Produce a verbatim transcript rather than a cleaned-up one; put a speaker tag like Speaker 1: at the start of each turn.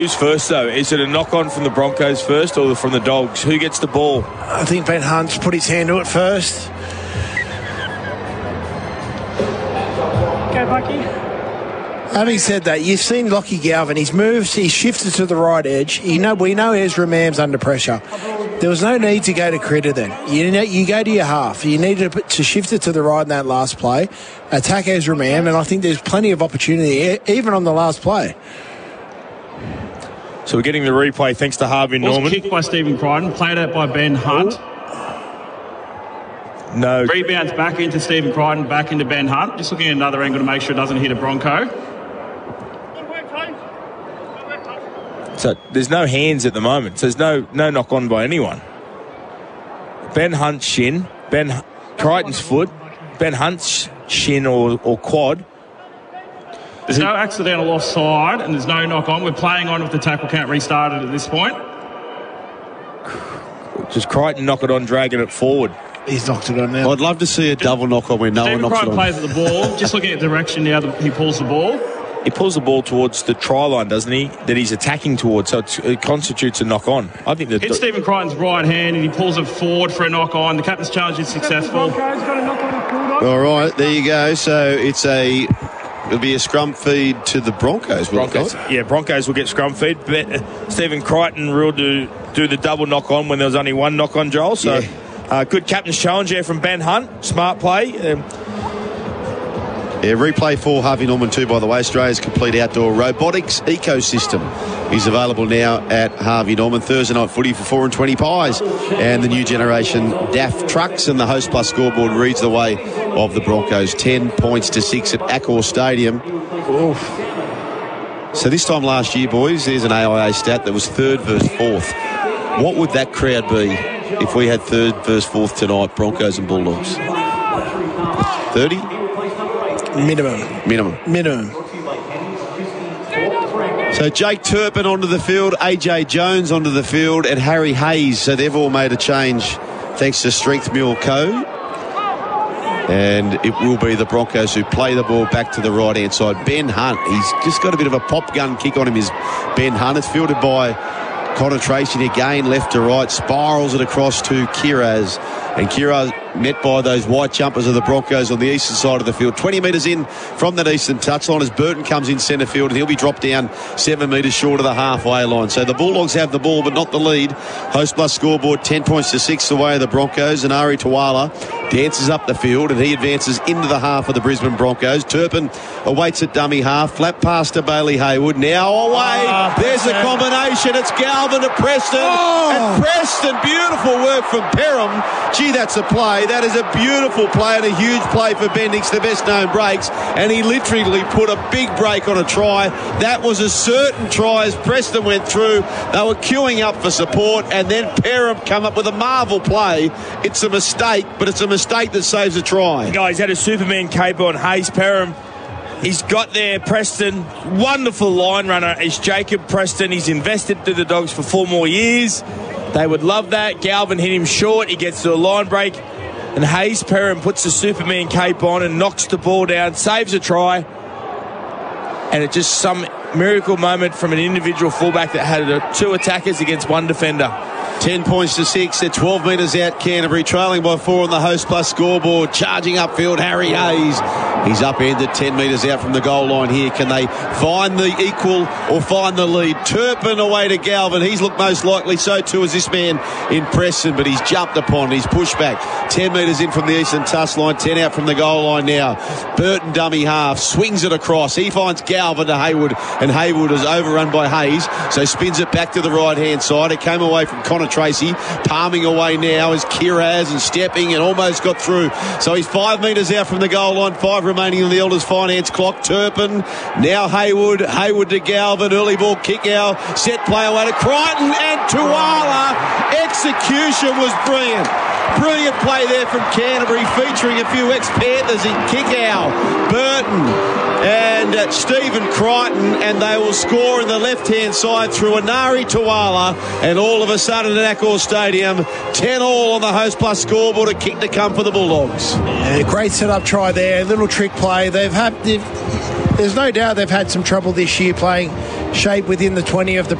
Speaker 1: Who's first, though? Is it a knock-on from the Broncos first or from the Dogs? Who gets the ball?
Speaker 2: I think Ben Hunt's put his hand to it first.
Speaker 3: Go, Bucky.
Speaker 2: Having said that, you've seen Lockie Galvin. He's moved, he's shifted to the right edge. You know, we know Ezra Mam's under pressure. There was no need to go to Critter then. You know, you go to your half. You needed to, to shift it to the right in that last play, attack Ezra Mam, and I think there's plenty of opportunity, even on the last play.
Speaker 1: So we're getting the replay thanks to Harvey Norman.
Speaker 3: Was kicked by Stephen Crichton, played out by Ben Hunt.
Speaker 1: No.
Speaker 3: Rebounds back into Stephen Crichton, back into Ben Hunt. Just looking at another angle to make sure it doesn't hit a Bronco.
Speaker 1: So there's no hands at the moment. So there's no no knock on by anyone. Ben Hunt's shin, Ben H- Crichton's foot, Ben Hunt's shin or, or quad.
Speaker 3: There's no accidental offside and there's no knock on. We're playing on if the tackle count restarted at this point.
Speaker 1: Just Crichton knock it on, dragging it forward.
Speaker 2: He's knocked it on now.
Speaker 4: I'd love to see a double knock on where no
Speaker 3: Stephen
Speaker 4: one knocks
Speaker 3: Crichton
Speaker 4: it on.
Speaker 3: plays at the ball. Just looking at the direction now that he pulls the ball.
Speaker 1: He pulls the ball towards the try line, doesn't he? That he's attacking towards, so it's, it constitutes a knock on. I think that
Speaker 3: hits Stephen Crichton's right hand and he pulls it forward for a knock on. The captain's challenge is successful.
Speaker 4: All right, there you go. So it's a it'll be a scrum feed to the Broncos.
Speaker 1: Broncos, yeah, Broncos will get scrum feed. But uh, Stephen Crichton ruled to do the double knock on when there was only one knock on, Joel. So
Speaker 4: yeah.
Speaker 1: uh, good captain's challenge there from Ben Hunt. Smart play. Um,
Speaker 4: Yeah, replay for Harvey Norman too, by the way. Australia's complete outdoor robotics ecosystem is available now at Harvey Norman. Thursday night footy for four and twenty pies. And the new generation D A F trucks and the Host Plus scoreboard reads the way of the Broncos. ten points to six at Accor Stadium. Oof. So this time last year, boys, there's an A I A stat that was third versus fourth. What would that crowd be if we had third versus fourth tonight, Broncos and Bulldogs? thirty?
Speaker 2: Minimum.
Speaker 4: Minimum.
Speaker 2: Minimum.
Speaker 4: So Jake Turpin onto the field, A J Jones onto the field, and Harry Hayes. So they've all made a change thanks to Strength Mule Co. And it will be the Broncos who play the ball back to the right-hand side. Ben Hunt, he's just got a bit of a pop gun kick on him, is Ben Hunt. It's fielded by Connor Tracy again, left to right, spirals it across to Kiraz. And Kiraz met by those white jumpers of the Broncos on the eastern side of the field. twenty metres in from that eastern touchline as Burton comes in centre field, and he'll be dropped down seven metres short of the halfway line. So the Bulldogs have the ball but not the lead. Host Plus scoreboard ten points to six away of the Broncos, and Ari Tuala dances up the field and he advances into the half of the Brisbane Broncos. Turpin awaits at dummy half, flat pass to Bailey Hayward, now away. Oh, there's the combination. It's Galvin to Preston. Oh. And Preston, beautiful work from Perham. Gee, that's a play. That is a beautiful play and a huge play for Bendix, the best known breaks, and he literally put a big break on a try. That was a certain try as Preston went through. They were queuing up for support, and then Perham come up with a marvel play. It's a mistake, but it's a mistake that saves a try.
Speaker 1: Guys, had a Superman caper on Hayes Perham. He's got there Preston. Wonderful line runner is Jacob Preston. He's invested to the Dogs for four more years. They would love that. Galvin hit him short. He gets to a line break. And Hayes Perham puts the Superman cape on and knocks the ball down, saves a try. And it's just some miracle moment from an individual fullback that had two attackers against one defender.
Speaker 4: ten points to six at twelve metres out Canterbury, trailing by four on the Host Plus scoreboard. Charging upfield, Harry Hayes. He's upended ten metres out from the goal line here. Can they find the equal or find the lead? Turpin away to Galvin. He's looked most likely, so too as this man in Preston, but he's jumped upon. He's pushed back. ten metres in from the eastern touch line, ten out from the goal line now. Burton dummy half, swings it across. He finds Galvin to Hayward, and Hayward is overrun by Hayes, so spins it back to the right-hand side. It came away from Connor Tracy, palming away now as Kiraz and stepping and almost got through. So he's five metres out from the goal line, five remaining on the Elders finance clock. Turpin, now Hayward, Hayward to Galvin, early ball kick out, set play away to Crichton and Tuala. Execution was brilliant. Brilliant play there from Canterbury, featuring a few ex-Panthers in kick-out. Burton and uh, Stephen Crichton, and they will score in the left-hand side through Anari Tuala, and all of a sudden at Accor Stadium, ten all on the Host Plus scoreboard, a kick to come for the Bulldogs.
Speaker 2: Yeah, great set-up try there, little trick play. They've had... They've, there's no doubt they've had some trouble this year playing shape within the twenty of the